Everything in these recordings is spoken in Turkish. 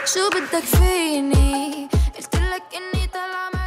شو بدك فيني قلت لك إني طالعة.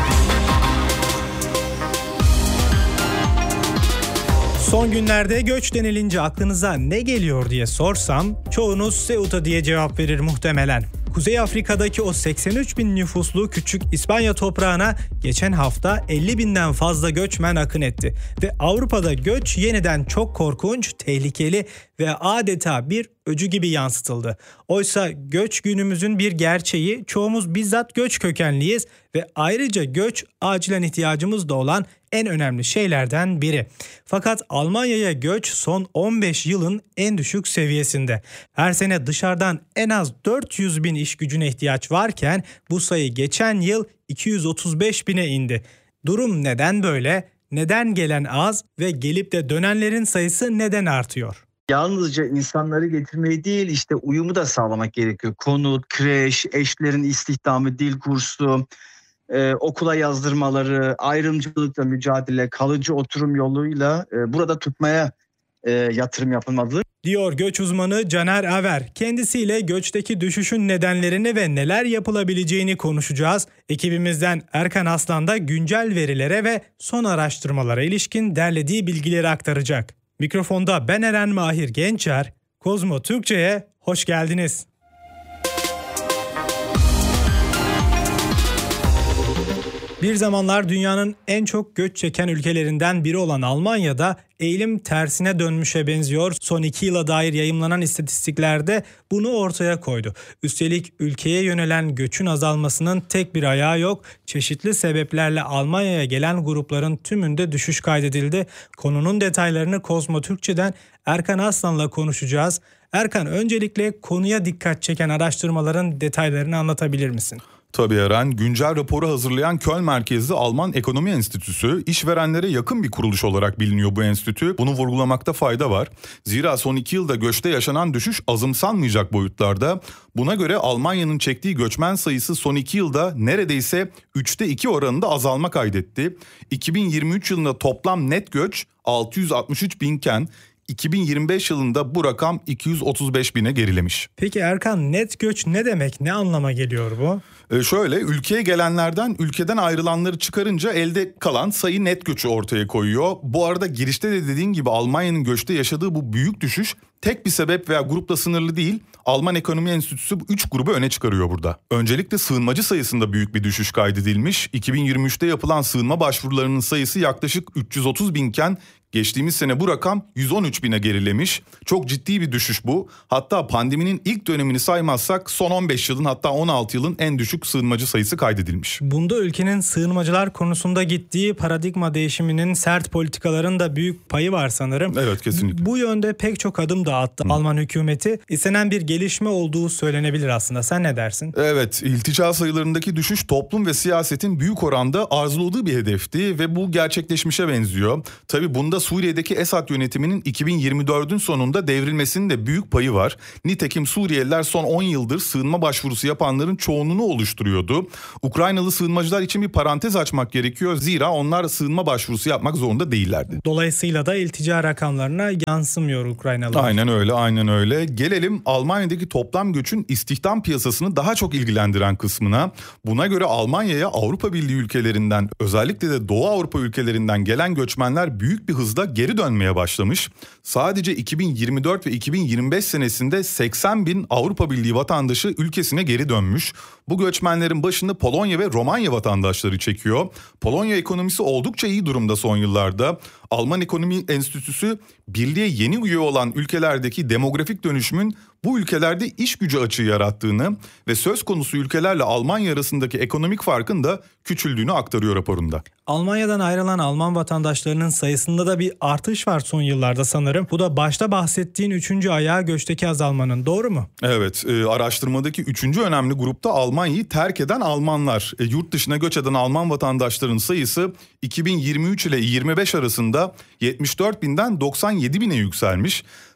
Son günlerde göç denilince aklınıza ne geliyor diye sorsam çoğunuz Ceuta diye cevap verir muhtemelen. Kuzey Afrika'daki o 83 bin nüfuslu küçük İspanya toprağına geçen hafta 50 binden fazla göçmen akın etti. Ve Avrupa'da göç yeniden çok korkunç, tehlikeli ve adeta bir öcü gibi yansıtıldı. Oysa göç günümüzün bir gerçeği, çoğumuz bizzat göç kökenliyiz ve ayrıca göç acilen ihtiyacımız da olan en önemli şeylerden biri. Fakat Almanya'ya göç son 15 yılın en düşük seviyesinde. Her sene dışarıdan en az 400 bin iş gücüne ihtiyaç varken bu sayı geçen yıl 235 bine indi. Durum neden böyle? Neden gelen az ve gelip de dönenlerin sayısı neden artıyor? Yalnızca insanları getirmeyi değil, işte uyumu da sağlamak gerekiyor. Konut, kreş, eşlerin istihdamı, dil kursu, okula yazdırmaları, ayrımcılıkla mücadele, kalıcı oturum yoluyla burada tutmaya yatırım yapılmalı diyor göç uzmanı Caner Aver. Kendisiyle göçteki düşüşün nedenlerini ve neler yapılabileceğini konuşacağız. Ekibimizden Erkan Aslan da güncel verilere ve son araştırmalara ilişkin derlediği bilgileri aktaracak. Mikrofonda ben Eren Mahir Gençer, Kozmo Türkçe'ye hoş geldiniz. Bir zamanlar dünyanın en çok göç çeken ülkelerinden biri olan Almanya'da eğilim tersine dönmüşe benziyor. Son 2 yıla dair yayımlanan istatistiklerde bunu ortaya koydu. Üstelik ülkeye yönelen göçün azalmasının tek bir ayağı yok. Çeşitli sebeplerle Almanya'ya gelen grupların tümünde düşüş kaydedildi. Konunun detaylarını Kozmo Türkçe'den Erkan Aslan'la konuşacağız. Erkan, öncelikle konuya dikkat çeken araştırmaların detaylarını anlatabilir misin? Tabii Eren, güncel raporu hazırlayan Köln merkezli Alman Ekonomi Enstitüsü, işverenlere yakın bir kuruluş olarak biliniyor bu enstitü. Bunu vurgulamakta fayda var. Zira son 2 yılda göçte yaşanan düşüş azımsanmayacak boyutlarda. Buna göre Almanya'nın çektiği göçmen sayısı son 2 yılda neredeyse 3'te 2 oranında azalma kaydetti. 2023 yılında toplam net göç 663 binken 2025 yılında bu rakam 235 bine gerilemiş. Peki Erkan, net göç ne demek? Ne anlama geliyor bu? Şöyle, ülkeye gelenlerden ülkeden ayrılanları çıkarınca elde kalan sayı net göçü ortaya koyuyor. Bu arada girişte de dediğin gibi Almanya'nın göçte yaşadığı bu büyük düşüş tek bir sebep veya grupla sınırlı değil. Alman Ekonomi Enstitüsü 3 grubu öne çıkarıyor burada. Öncelikle sığınmacı sayısında büyük bir düşüş kaydedilmiş. 2023'te yapılan sığınma başvurularının sayısı yaklaşık 330 binken geçtiğimiz sene bu rakam 113 bine gerilemiş. Çok ciddi bir düşüş bu. Hatta pandeminin ilk dönemini saymazsak son 15 yılın, hatta 16 yılın en düşük sığınmacı sayısı kaydedilmiş. Bunda ülkenin sığınmacılar konusunda gittiği paradigma değişiminin, sert politikaların da büyük payı var sanırım. Evet, kesinlikle. Bu yönde pek çok adım da attı Alman hükümeti. İstenen bir gelişme olduğu söylenebilir aslında. Sen ne dersin? Evet, iltica sayılarındaki düşüş toplum ve siyasetin büyük oranda arzuladığı bir hedefti ve bu gerçekleşmişe benziyor. Tabii bunda Suriye'deki Esad yönetiminin 2024'ün sonunda devrilmesinin de büyük payı var. Nitekim Suriyeliler son 10 yıldır sığınma başvurusu yapanların çoğunluğunu oluşturuyordu. Ukraynalı sığınmacılar için bir parantez açmak gerekiyor. Zira onlar sığınma başvurusu yapmak zorunda değillerdi. Dolayısıyla da iltica rakamlarına yansımıyor Ukraynalılar. Aynen öyle. Gelelim Almanya'daki toplam göçün istihdam piyasasını daha çok ilgilendiren kısmına. Buna göre Almanya'ya Avrupa Birliği ülkelerinden, özellikle de Doğu Avrupa ülkelerinden gelen göçmenler büyük bir hızla geri dönmeye başlamış. Sadece 2024 ve 2025 senesinde 80 bin Avrupa Birliği vatandaşı ülkesine geri dönmüş. Bu göçmenlerin başında Polonya ve Romanya vatandaşları çekiyor. Polonya ekonomisi oldukça iyi durumda son yıllarda. Alman Ekonomi Enstitüsü, birliğe yeni üye olan ülkelerdeki demografik dönüşümün bu ülkelerde iş gücü açığı yarattığını ve söz konusu ülkelerle Almanya arasındaki ekonomik farkın da küçüldüğünü aktarıyor raporunda. Almanya'dan ayrılan Alman vatandaşlarının sayısında da bir artış var son yıllarda sanırım. Bu da başta bahsettiğin 3. ayağı göçteki azalmanın, doğru mu? Evet, araştırmadaki 3. önemli grupta Almanya'yı terk eden Almanlar. Yurt dışına göç eden Alman vatandaşların sayısı 2023 ile 25 arasında 74 binden 97 bine yükselmiş.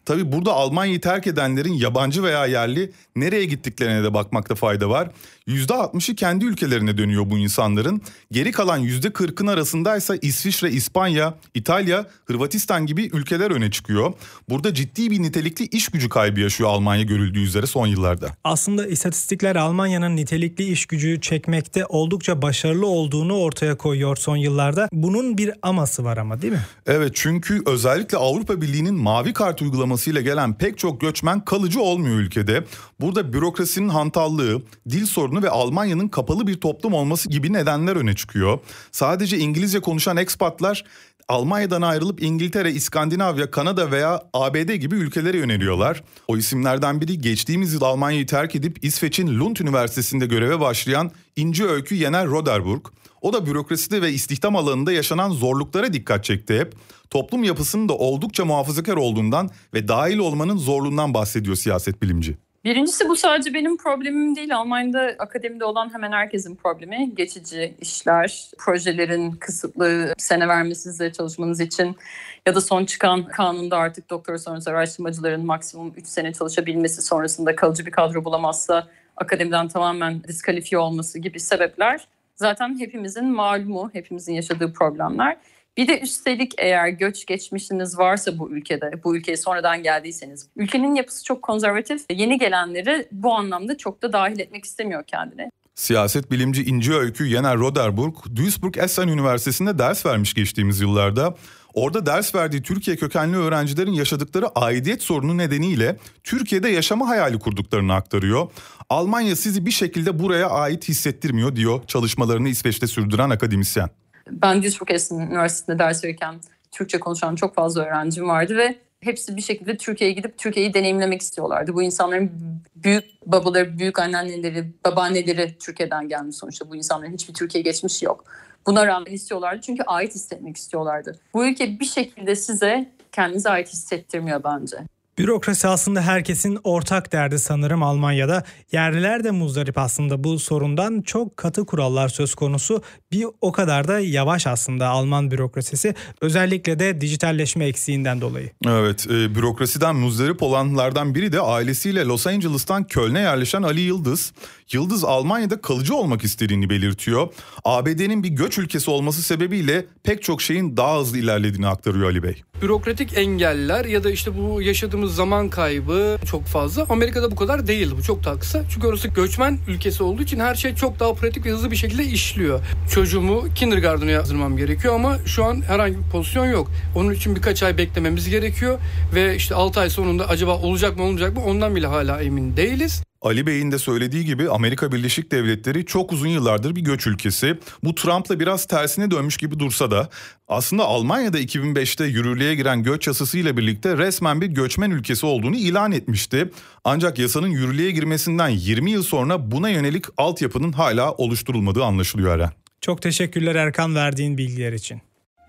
Tabii burada Almanya'yı terk edenlerin yabancı veya yerli nereye gittiklerine de bakmakta fayda var. %60'ı kendi ülkelerine dönüyor bu insanların. Geri kalan %40'ın arasındaysa İsviçre, İspanya, İtalya, Hırvatistan gibi ülkeler öne çıkıyor. Burada ciddi bir nitelikli iş gücü kaybı yaşıyor Almanya görüldüğü üzere son yıllarda. Aslında istatistikler Almanya'nın nitelikli iş gücü çekmekte oldukça başarılı olduğunu ortaya koyuyor son yıllarda. Bunun bir aması var ama, değil mi? Evet, çünkü özellikle Avrupa Birliği'nin mavi kart uygulamasıyla gelen pek çok göçmen kalıcı olmuyor ülkede. Burada bürokrasinin hantallığı, dil sorunu ve Almanya'nın kapalı bir toplum olması gibi nedenler öne çıkıyor. Sadece İngilizce konuşan ekspatlar Almanya'dan ayrılıp İngiltere, İskandinavya, Kanada veya ABD gibi ülkelere yöneliyorlar. O isimlerden biri geçtiğimiz yıl Almanya'yı terk edip İsveç'in Lund Üniversitesi'nde göreve başlayan İnci Öykü Yener Roderburg. O da bürokraside ve istihdam alanında yaşanan zorluklara dikkat çekti hep. Toplum yapısının da oldukça muhafazakar olduğundan ve dahil olmanın zorluğundan bahsediyor siyaset bilimci. Birincisi, bu sadece benim problemim değil. Almanya'da akademide olan hemen herkesin problemi. Geçici işler, projelerin kısıtlı sene vermesi size çalışmanız için ya da son çıkan kanunda artık doktora sonrası araştırmacıların maksimum 3 sene çalışabilmesi, sonrasında kalıcı bir kadro bulamazsa akademiden tamamen diskalifiye olması gibi sebepler zaten hepimizin malumu, hepimizin yaşadığı problemler. Bir de üstelik eğer göç geçmişiniz varsa bu ülkede, bu ülkeye sonradan geldiyseniz, ülkenin yapısı çok konservatif. Yeni gelenleri bu anlamda çok da dahil etmek istemiyor kendine. Siyaset bilimci İnci Öykü Yener Roderburg, Duisburg-Essen Üniversitesi'nde ders vermiş geçtiğimiz yıllarda. Orada ders verdiği Türkiye kökenli öğrencilerin yaşadıkları aidiyet sorunu nedeniyle Türkiye'de yaşama hayali kurduklarını aktarıyor. Almanya sizi bir şekilde buraya ait hissettirmiyor diyor çalışmalarını İsveç'te sürdüren akademisyen. Ben Duisburg-Essen Üniversitesi'nde ders verirken Türkçe konuşan çok fazla öğrencim vardı ve hepsi bir şekilde Türkiye'ye gidip Türkiye'yi deneyimlemek istiyorlardı. Bu insanların büyük babaları, büyük anneanneleri, babaanneleri Türkiye'den gelmiş sonuçta. Bu insanların hiçbir Türkiye geçmişi yok. Buna rağmen istiyorlardı çünkü ait hissetmek istiyorlardı. Bu ülke bir şekilde size kendinize ait hissettirmiyor bence. Bürokrasi aslında herkesin ortak derdi sanırım Almanya'da. Yerliler de muzdarip aslında bu sorundan. Çok katı kurallar söz konusu. Bir o kadar da yavaş aslında Alman bürokrasisi. Özellikle de dijitalleşme eksiğinden dolayı. Evet, bürokrasiden muzdarip olanlardan biri de ailesiyle Los Angeles'tan Köln'e yerleşen Ali Yıldız. Yıldız Almanya'da kalıcı olmak istediğini belirtiyor. ABD'nin bir göç ülkesi olması sebebiyle pek çok şeyin daha hızlı ilerlediğini aktarıyor Ali Bey. Bürokratik engeller ya da işte bu yaşadığımız zaman kaybı çok fazla. Amerika'da bu kadar değil. Bu çok daha kısa. Çünkü orası göçmen ülkesi olduğu için her şey çok daha pratik ve hızlı bir şekilde işliyor. Çocuğumu kindergarten'a yazdırmam gerekiyor ama şu an herhangi bir pozisyon yok. Onun için birkaç ay beklememiz gerekiyor ve işte 6 ay sonunda acaba olacak mı olmayacak mı ondan bile hala emin değiliz. Ali Bey'in de söylediği gibi Amerika Birleşik Devletleri çok uzun yıllardır bir göç ülkesi. Bu Trump'la biraz tersine dönmüş gibi dursa da aslında Almanya'da 2005'te yürürlüğe giren göç yasasıyla birlikte resmen bir göçmen ülkesi olduğunu ilan etmişti. Ancak yasanın yürürlüğe girmesinden 20 yıl sonra buna yönelik altyapının hala oluşturulmadığı anlaşılıyor Eren. Çok teşekkürler Erkan verdiğin bilgiler için.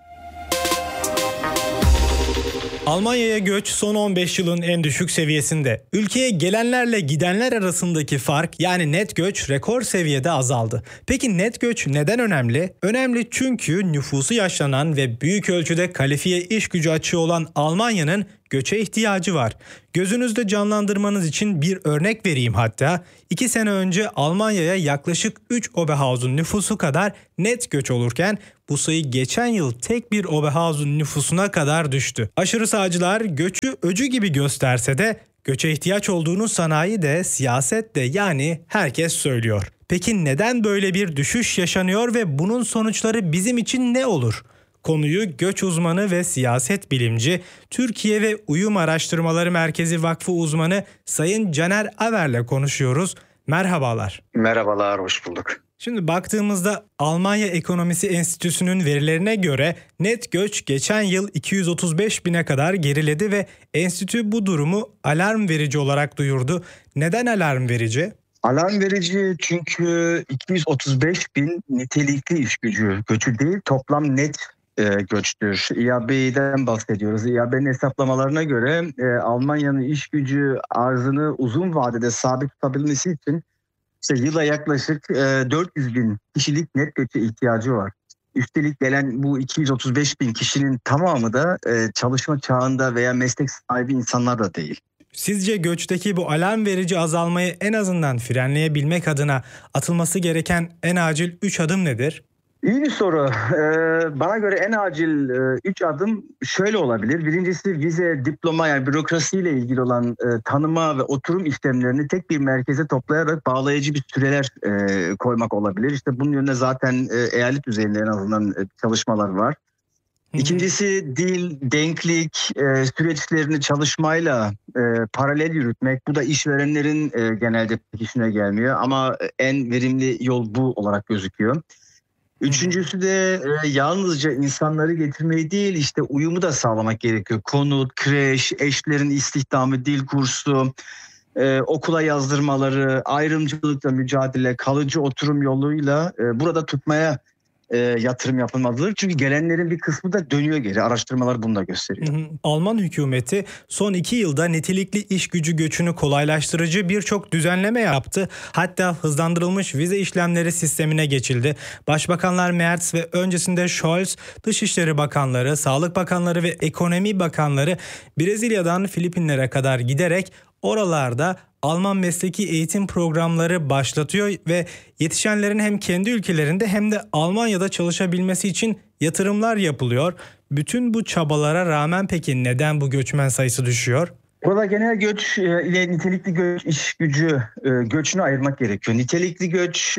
Almanya'ya göç son 15 yılın en düşük seviyesinde. Ülkeye gelenlerle gidenler arasındaki fark yani net göç rekor seviyede azaldı. Peki net göç neden önemli? Önemli çünkü nüfusu yaşlanan ve büyük ölçüde kalifiye iş gücü açığı olan Almanya'nın göçe ihtiyacı var. Gözünüzde canlandırmanız için bir örnek vereyim hatta. 2 sene önce Almanya'ya yaklaşık 3 Oberhausen nüfusu kadar net göç olurken bu sayı geçen yıl tek bir Oberhausen nüfusuna kadar düştü. Aşırı sağcılar göçü öcü gibi gösterse de göçe ihtiyaç olduğunu sanayi de siyaset de yani herkes söylüyor. Peki neden böyle bir düşüş yaşanıyor ve bunun sonuçları bizim için ne olur? Konuyu göç uzmanı ve siyaset bilimci, Türkiye ve Uyum Araştırmaları Merkezi Vakfı uzmanı Sayın Caner Aver'le konuşuyoruz. Merhabalar. Merhabalar, hoş bulduk. Şimdi baktığımızda Almanya Ekonomisi Enstitüsü'nün verilerine göre net göç geçen yıl 235 bine kadar geriledi ve enstitü bu durumu alarm verici olarak duyurdu. Neden alarm verici? Alarm verici çünkü 235 bin nitelikli iş göçü değil, toplam net göçtür. İAB'den bahsediyoruz. İAB'nin hesaplamalarına göre Almanya'nın iş gücü arzını uzun vadede sabit tutabilmesi için yıla yaklaşık 400 bin kişilik net göçe ihtiyacı var. Üstelik gelen bu 235 bin kişinin tamamı da çalışma çağında veya meslek sahibi insanlar da değil. Sizce göçteki bu alarm verici azalmayı en azından frenleyebilmek adına atılması gereken en acil 3 adım nedir? İyi bir soru. Bana göre en acil 3 adım şöyle olabilir. Birincisi vize, diploma yani bürokrasiyle ilgili olan tanıma ve oturum işlemlerini tek bir merkeze toplayarak bağlayıcı bir süreler koymak olabilir. İşte bunun yönünde zaten eyalet düzeyinde en azından çalışmalar var. İkincisi dil, denklik süreçlerini çalışmayla paralel yürütmek. Bu da işverenlerin genelde işine gelmiyor ama en verimli yol bu olarak gözüküyor. Üçüncüsü de yalnızca insanları getirmeyi değil işte uyumu da sağlamak gerekiyor. Konut, kreş, eşlerin istihdamı, dil kursu, okula yazdırmaları, ayrımcılıkla mücadele, kalıcı oturum yoluyla burada tutmaya yatırım yapılmalıdır. Çünkü gelenlerin bir kısmı da dönüyor geri. Araştırmalar bunu da gösteriyor. Alman hükümeti son 2 yılda nitelikli iş gücü göçünü kolaylaştırıcı birçok düzenleme yaptı. Hatta hızlandırılmış vize işlemleri sistemine geçildi. Başbakanlar Merz ve öncesinde Scholz, Dışişleri Bakanları, Sağlık Bakanları ve Ekonomi Bakanları Brezilya'dan Filipinlere kadar giderek oralarda Alman mesleki eğitim programları başlatıyor ve yetişenlerin hem kendi ülkelerinde hem de Almanya'da çalışabilmesi için yatırımlar yapılıyor. Bütün bu çabalara rağmen peki neden bu göçmen sayısı düşüyor? Burada genel göç ile nitelikli göç, iş gücü göçünü ayırmak gerekiyor. Nitelikli göç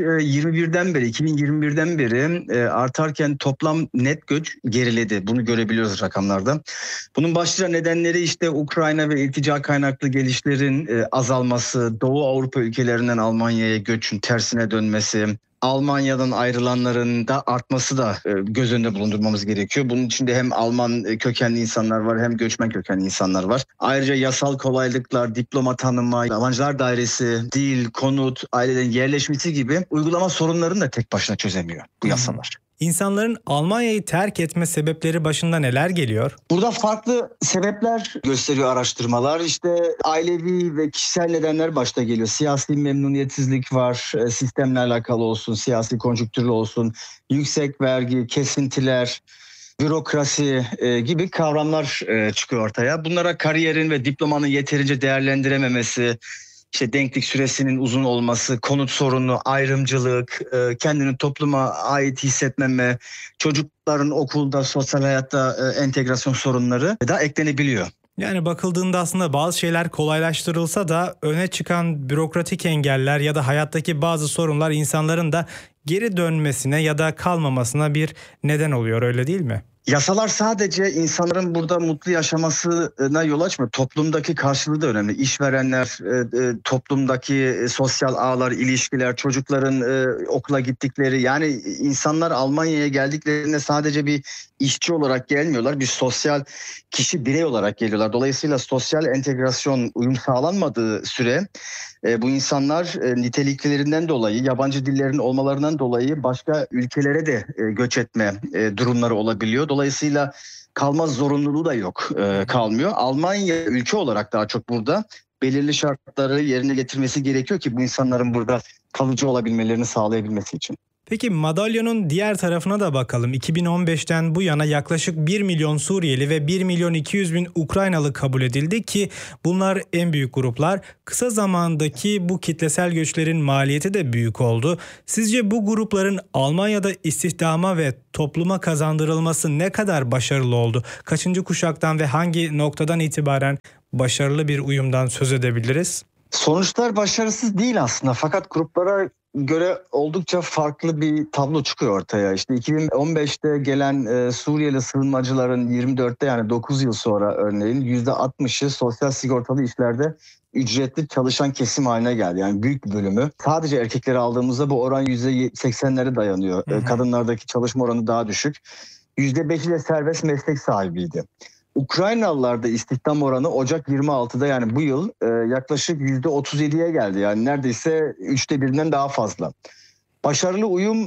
2021'den beri artarken toplam net göç geriledi. Bunu görebiliyoruz rakamlarda. Bunun başlıca nedenleri işte Ukrayna ve iltica kaynaklı gelişlerin azalması, Doğu Avrupa ülkelerinden Almanya'ya göçün tersine dönmesi, Almanya'dan ayrılanların da artması da göz önünde bulundurmamız gerekiyor. Bunun içinde hem Alman kökenli insanlar var hem göçmen kökenli insanlar var. Ayrıca yasal kolaylıklar, diploma tanıma, yabancılar dairesi, dil, konut, ailelerin yerleşmesi gibi uygulama sorunlarını da tek başına çözemiyor bu yasalar. İnsanların Almanya'yı terk etme sebepleri başında neler geliyor? Burada farklı sebepler gösteriyor araştırmalar. İşte ailevi ve kişisel nedenler başta geliyor. Siyasi memnuniyetsizlik var, sistemle alakalı olsun, siyasi konjonktürlü olsun, yüksek vergi, kesintiler, bürokrasi gibi kavramlar çıkıyor ortaya. Bunlara kariyerin ve diplomanın yeterince değerlendirememesi, İşte denklik süresinin uzun olması, konut sorunu, ayrımcılık, kendini topluma ait hissetmeme, çocukların okulda, sosyal hayatta entegrasyon sorunları da eklenebiliyor. Yani bakıldığında aslında bazı şeyler kolaylaştırılsa da öne çıkan bürokratik engeller ya da hayattaki bazı sorunlar insanların da geri dönmesine ya da kalmamasına bir neden oluyor, öyle değil mi? Yasalar sadece insanların burada mutlu yaşamasına yol açmıyor. Toplumdaki karşılığı da önemli. İşverenler, toplumdaki sosyal ağlar, ilişkiler, çocukların okula gittikleri, yani insanlar Almanya'ya geldiklerinde sadece bir işçi olarak gelmiyorlar. Bir sosyal kişi, birey olarak geliyorlar. Dolayısıyla sosyal entegrasyon, uyum sağlanmadığı süre bu insanlar niteliklerinden dolayı, yabancı dillerin olmalarından dolayı başka ülkelere de göç etme durumları olabiliyor. Dolayısıyla kalma zorunluluğu da yok, kalmıyor. Almanya ülke olarak daha çok burada belirli şartları yerine getirmesi gerekiyor ki bu insanların burada kalıcı olabilmelerini sağlayabilmesi için. Peki madalyonun diğer tarafına da bakalım. 2015'ten bu yana yaklaşık 1 milyon Suriyeli ve 1 milyon 200 bin Ukraynalı kabul edildi ki bunlar en büyük gruplar. Kısa zamandaki bu kitlesel göçlerin maliyeti de büyük oldu. Sizce bu grupların Almanya'da istihdama ve topluma kazandırılması ne kadar başarılı oldu? Kaçıncı kuşaktan ve hangi noktadan itibaren başarılı bir uyumdan söz edebiliriz? Sonuçlar başarısız değil aslında, fakat gruplara göre oldukça farklı bir tablo çıkıyor ortaya. İşte 2015'te gelen Suriyeli sığınmacıların 24'te, yani 9 yıl sonra örneğin %60'ı sosyal sigortalı işlerde ücretli çalışan kesim haline geldi. Yani büyük bir bölümü. Sadece erkekleri aldığımızda bu oran %80'lere dayanıyor. Kadınlardaki çalışma oranı daha düşük. %5'i de serbest meslek sahibiydi. Ukraynalılarda istihdam oranı Ocak 26'da, yani bu yıl yaklaşık %37'ye geldi. Yani neredeyse 1/3'den daha fazla. Başarılı uyum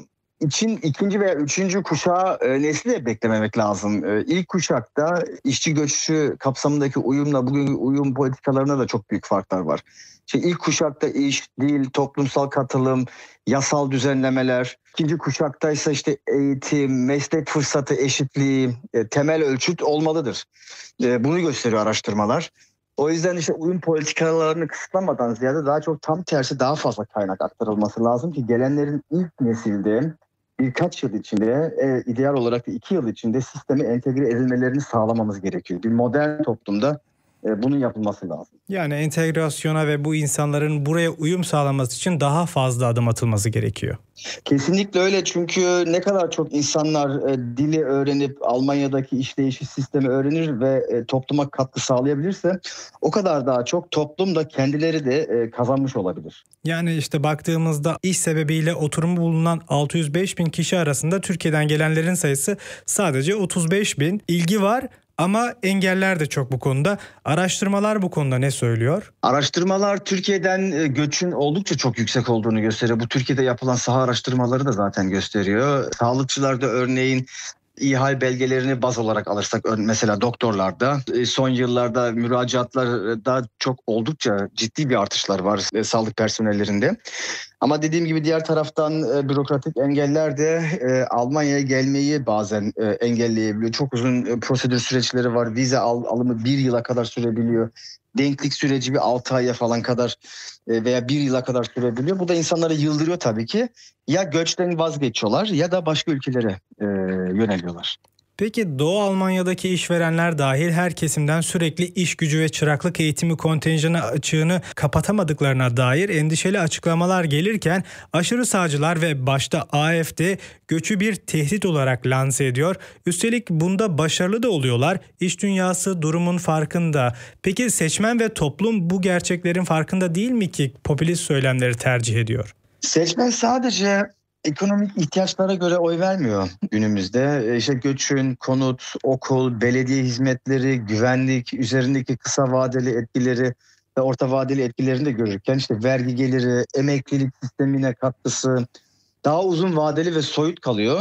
için ikinci veya üçüncü kuşağı nesli de beklememek lazım. İlk kuşakta işçi göçü kapsamındaki uyumla bugünkü uyum politikalarına da çok büyük farklar var. İlk kuşakta iş, dil, toplumsal katılım, yasal düzenlemeler. İkinci kuşakta ise işte eğitim, meslek fırsatı eşitliği temel ölçüt olmalıdır. Bunu gösteriyor araştırmalar. O yüzden işte uyum politikalarını kısıtlamadan ziyade daha çok tam tersi daha fazla kaynak aktarılması lazım ki gelenlerin ilk nesilde birkaç yıl içinde, ideal olarak da 2 yıl içinde sisteme entegre edilmelerini sağlamamız gerekiyor. Bir modern toplumda bunun yapılması lazım. Yani entegrasyona ve bu insanların buraya uyum sağlaması için daha fazla adım atılması gerekiyor. Kesinlikle öyle, çünkü ne kadar çok insanlar dili öğrenip Almanya'daki işleyişi sistemi öğrenir ve topluma katkı sağlayabilirse o kadar daha çok toplum da kendileri de kazanmış olabilir. Yani işte baktığımızda iş sebebiyle oturumu bulunan 605 bin kişi arasında Türkiye'den gelenlerin sayısı sadece 35 bin. İlgi var. Ama engeller de çok bu konuda. Araştırmalar bu konuda ne söylüyor? Araştırmalar Türkiye'den göçün oldukça çok yüksek olduğunu gösteriyor. Bu Türkiye'de yapılan saha araştırmaları da zaten gösteriyor. Sağlıkçılar da örneğin İHAL belgelerini baz olarak alırsak mesela doktorlarda son yıllarda müracaatlarda çok oldukça ciddi bir artışlar var sağlık personellerinde. Ama dediğim gibi diğer taraftan bürokratik engeller de Almanya'ya gelmeyi bazen engelleyebiliyor. Çok uzun prosedür süreçleri var. Vize alımı 1 yıla kadar sürebiliyor. Denklik süreci bir 6 aya falan kadar veya 1 yıla kadar sürebiliyor. Bu da insanları yıldırıyor tabii ki. Ya göçten vazgeçiyorlar ya da başka ülkelere yöneliyorlar. Peki Doğu Almanya'daki işverenler dahil her kesimden sürekli iş gücü ve çıraklık eğitimi kontenjanı açığını kapatamadıklarına dair endişeli açıklamalar gelirken aşırı sağcılar ve başta AfD göçü bir tehdit olarak lanse ediyor. Üstelik bunda başarılı da oluyorlar. İş dünyası durumun farkında. Peki seçmen ve toplum bu gerçeklerin farkında değil mi ki popülist söylemleri tercih ediyor? Seçmen sadece ekonomik ihtiyaçlara göre oy vermiyor günümüzde. İşte göçün, konut, okul, belediye hizmetleri, güvenlik üzerindeki kısa vadeli etkileri ve orta vadeli etkilerini de görürken işte vergi geliri, emeklilik sistemine katkısı daha uzun vadeli ve soyut kalıyor.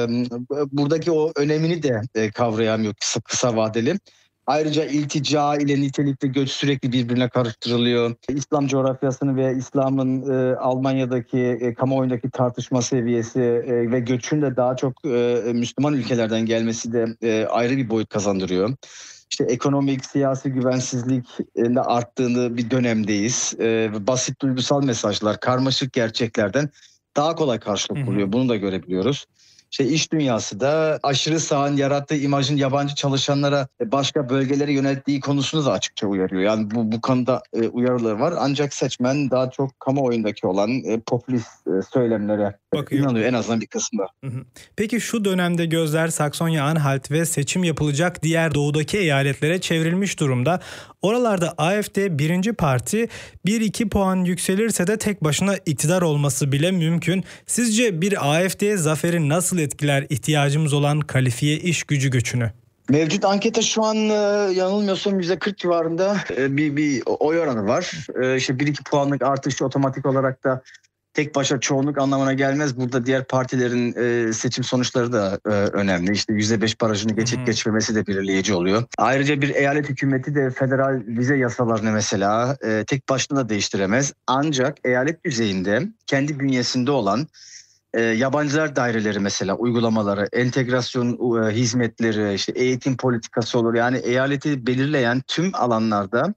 Buradaki o önemini de kavrayamıyor kısa vadeli. Ayrıca iltica ile nitelikli göç sürekli birbirine karıştırılıyor. İslam coğrafyasını ve İslam'ın Almanya'daki kamuoyundaki tartışma seviyesi ve göçün de daha çok Müslüman ülkelerden gelmesi de ayrı bir boyut kazandırıyor. İşte ekonomik, siyasi güvensizlik de arttığını bir dönemdeyiz. Basit duygusal mesajlar, karmaşık gerçeklerden daha kolay karşılık buluyor. Bunu da görebiliyoruz. İş dünyası da aşırı sağın yarattığı imajın yabancı çalışanlara başka bölgelere yönelttiği konusunu da açıkça uyarıyor. Yani bu konuda uyarıları var. Ancak seçmen daha çok kamuoyundaki olan popülist söylemlere inanıyor, en azından bir kısmı. Peki şu dönemde gözler Saksonya-Anhalt ve seçim yapılacak diğer doğudaki eyaletlere çevrilmiş durumda. Oralarda AfD birinci parti 1-2 puan yükselirse de tek başına iktidar olması bile mümkün. Sizce bir AfD zaferi nasıl etkiler ihtiyacımız olan kalifiye iş gücü göçünü? Mevcut ankete şu an yanılmıyorsam %40 civarında bir oy oranı var. İşte 1-2 puanlık artış otomatik olarak da tek başa çoğunluk anlamına gelmez. Burada diğer partilerin seçim sonuçları da önemli. İşte %5 barajını geçip geçmemesi de belirleyici oluyor. Ayrıca bir eyalet hükümeti de federal vize yasalarını mesela tek başına da değiştiremez. Ancak eyalet düzeyinde kendi bünyesinde olan yabancılar daireleri mesela uygulamaları, entegrasyon hizmetleri, işte eğitim politikası olur. Yani eyaleti belirleyen tüm alanlarda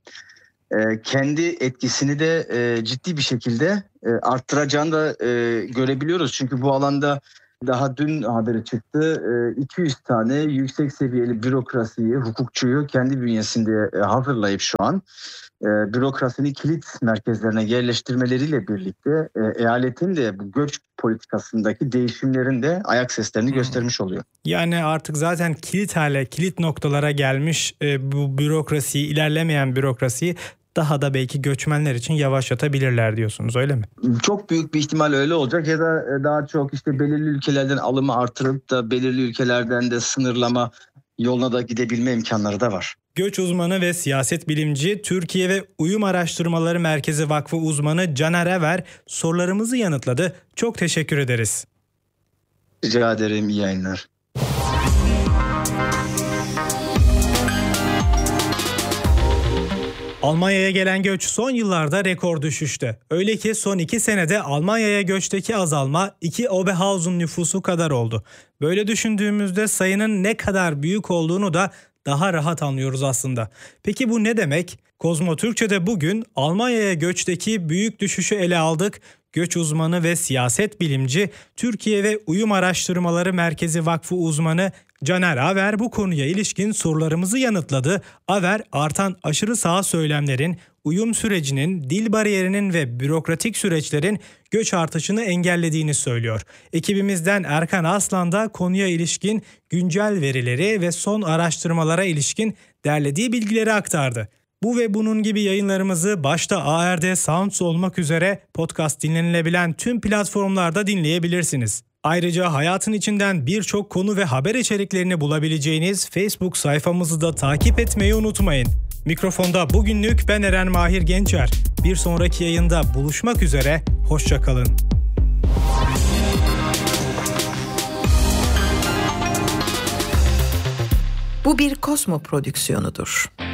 kendi etkisini de ciddi bir şekilde arttıracağını da görebiliyoruz. Çünkü bu alanda daha dün haberi çıktı. 200 tane yüksek seviyeli bürokrasiyi, hukukçuyu kendi bünyesinde hazırlayıp şu an bürokrasinin kilit merkezlerine yerleştirmeleriyle birlikte eyaletin de bu göç politikasındaki değişimlerin de ayak seslerini göstermiş oluyor. Yani artık zaten kilit noktalara gelmiş bu bürokrasiyi, ilerlemeyen bürokrasiyi daha da belki göçmenler için yavaşlatabilirler diyorsunuz, öyle mi? Çok büyük bir ihtimal öyle olacak ya da daha çok işte belirli ülkelerden alımı artırıp da belirli ülkelerden de sınırlama yoluna da gidebilme imkanları da var. Göç uzmanı ve siyaset bilimci, Türkiye ve Uyum Araştırmaları Merkezi Vakfı uzmanı Caner Ever sorularımızı yanıtladı. Çok teşekkür ederiz. Rica ederim, iyi yayınlar. Almanya'ya gelen göç son yıllarda rekor düşüşte. Öyle ki son 2 senede Almanya'ya göçteki azalma 2 Oberhausen nüfusu kadar oldu. Böyle düşündüğümüzde sayının ne kadar büyük olduğunu da daha rahat anlıyoruz aslında. Peki bu ne demek? Kozmo Türkçe'de bugün Almanya'ya göçteki büyük düşüşü ele aldık. Göç uzmanı ve siyaset bilimci, Türkiye ve Uyum Araştırmaları Merkezi Vakfı uzmanı Caner Aver bu konuya ilişkin sorularımızı yanıtladı. Aver, artan aşırı sağ söylemlerin, uyum sürecinin, dil bariyerinin ve bürokratik süreçlerin göç artışını engellediğini söylüyor. Ekibimizden Erkan Aslan da konuya ilişkin güncel verileri ve son araştırmalara ilişkin derlediği bilgileri aktardı. Bu ve bunun gibi yayınlarımızı başta ARD Sounds olmak üzere podcast dinlenilebilen tüm platformlarda dinleyebilirsiniz. Ayrıca hayatın içinden birçok konu ve haber içeriklerini bulabileceğiniz Facebook sayfamızı da takip etmeyi unutmayın. Mikrofonda bugünlük ben Eren Mahir Gençer. Bir sonraki yayında buluşmak üzere, hoşça kalın. Bu bir Kozmo prodüksiyonudur.